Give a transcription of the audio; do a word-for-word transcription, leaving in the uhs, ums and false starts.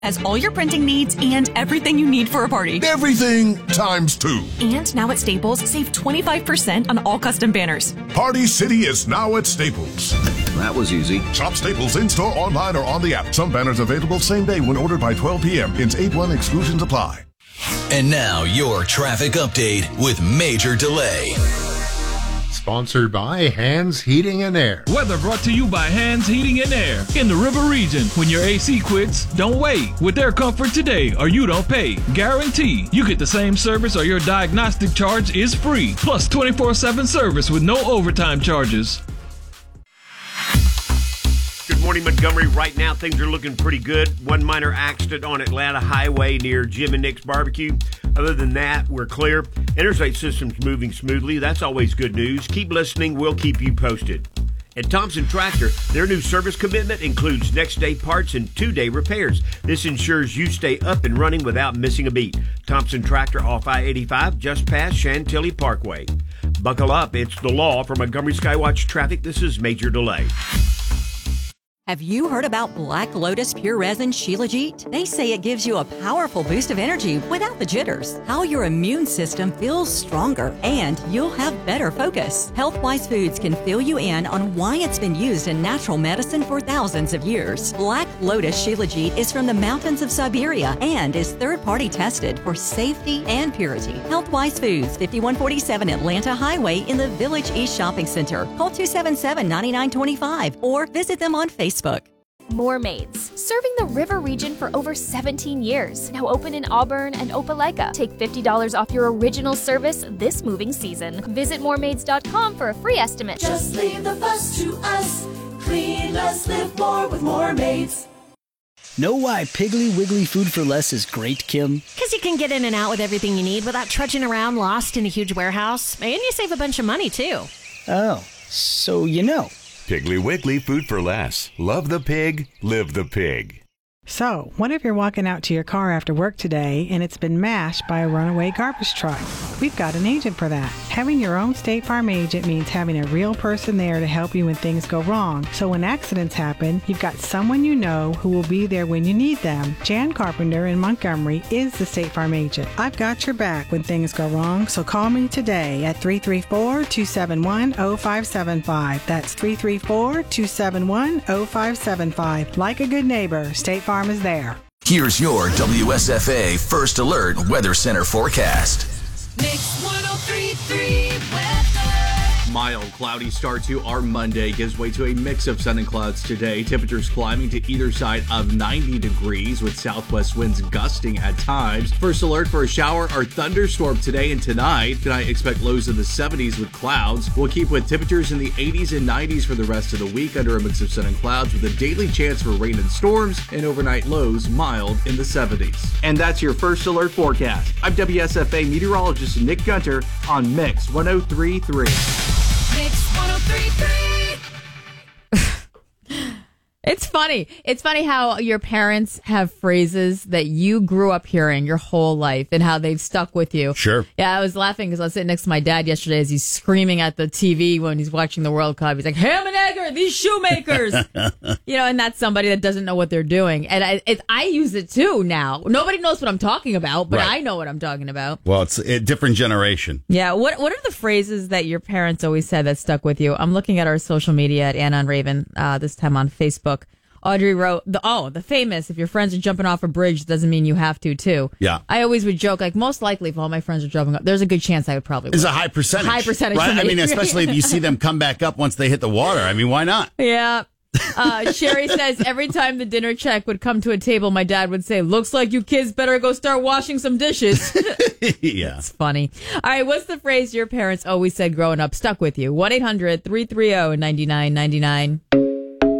Has all your printing needs and everything you need for a party. Everything times two. And now at Staples, save twenty-five percent on all custom banners. Party City is now at Staples. That was easy. Shop Staples in-store, online, or on the app. Some banners available same day when ordered by twelve p.m. Ins eight one exclusions apply. And now your traffic update with Major Delay. Sponsored by Hands Heating and Air. Weather brought to you by Hands Heating and Air. In the River Region, when your A C quits, don't wait. With their comfort today or you don't pay. Guarantee you get the same service or your diagnostic charge is free. Plus twenty-four seven service with no overtime charges. Good morning, Montgomery. Right now, things are looking pretty good. One minor accident on Atlanta Highway near Jim and Nick's Barbecue. Other than that, we're clear. Interstate system's moving smoothly. That's always good news. Keep listening. We'll keep you posted. At Thompson Tractor, their new service commitment includes next-day parts and two-day repairs. This ensures you stay up and running without missing a beat. Thompson Tractor off I eighty-five, just past Chantilly Parkway. Buckle up. It's the law. For Montgomery Skywatch Traffic, this is Major Delay. Have you heard about Black Lotus Pure Resin Shilajit? They say it gives you a powerful boost of energy without the jitters. How your immune system feels stronger and you'll have better focus. Healthwise Foods can fill you in on why it's been used in natural medicine for thousands of years. Black Lotus Shilajit is from the mountains of Siberia and is third-party tested for safety and purity. Healthwise Foods, fifty-one forty-seven Atlanta Highway in the Village East Shopping Center. Call two seven seven, nine nine two five or visit them on Facebook. Moormaids, serving the River Region for over seventeen years. Now open in Auburn and Opelika. Take fifty dollars off your original service this moving season. Visit moormaids dot com for a free estimate. Just leave the fuss to us. Clean less, live more with Moormaids. Know why Piggly Wiggly Food for Less is great, Kim? Because you can get in and out with everything you need without trudging around lost in a huge warehouse. And you save a bunch of money, too. Oh, so you know. Piggly Wiggly Food for Less. Love the pig, live the pig. So, what if you're walking out to your car after work today and it's been mashed by a runaway garbage truck? We've got an agent for that. Having your own State Farm agent means having a real person there to help you when things go wrong. So when accidents happen, you've got someone you know who will be there when you need them. Jan Carpenter in Montgomery is the State Farm agent. I've got your back when things go wrong, so call me today at three three four, two seven one, zero five seven five. That's three three four, two seven one, zero five seven five. Like a good neighbor, State Farm is there. Here's your W S F A First Alert Weather Center forecast. Mix one oh three point three weather. Mild, cloudy start to our Monday gives way to a mix of sun and clouds today. Temperatures climbing to either side of ninety degrees with southwest winds gusting at times. First alert for a shower or thunderstorm today and tonight. Tonight, expect lows in the seventies with clouds. We'll keep with temperatures in the eighties and nineties for the rest of the week under a mix of sun and clouds with a daily chance for rain and storms and overnight lows mild in the seventies. And that's your First Alert forecast. I'm W S F A meteorologist Nick Gunter on Mix one oh three point three. Mix one oh three point three. It's funny. It's funny how your parents have phrases that you grew up hearing your whole life and how they've stuck with you. Sure. Yeah, I was laughing because I was sitting next to my dad yesterday as he's screaming at the T V when he's watching the World Cup. He's like, ham and egger, these shoemakers. You know, and that's somebody that doesn't know what they're doing. And I, it, I use it too now. Nobody knows what I'm talking about, but Right. I know what I'm talking about. Well, it's a different generation. Yeah. What What are the phrases that your parents always said that stuck with you? I'm looking at our social media at Anna and Raven, uh, this time on Facebook. Audrey wrote, the oh, the famous, if your friends are jumping off a bridge, doesn't mean you have to, too. Yeah. I always would joke, like, most likely if all my friends are jumping up, there's a good chance I would probably It's would. a high percentage. High percentage. Right? for I me. mean, especially if you see them come back up once they hit the water. I mean, why not? Yeah. Uh, Sherry says, every time the dinner check would come to a table, my dad would say, looks like you kids better go start washing some dishes. Yeah. It's funny. All right, what's the phrase your parents always said growing up stuck with you? one eight hundred three three zero nine nine nine nine.